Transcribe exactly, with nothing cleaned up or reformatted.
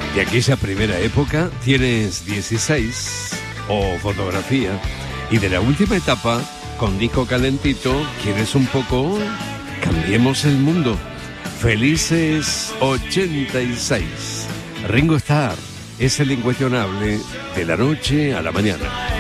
De aquella primera época tienes dieciséis, o fotografía, y de la última etapa, con disco calentito, ¿quieres un poco? Cambiemos el mundo. Felices ochenta y seis. Ringo Starr es el incuestionable de la noche a la mañana.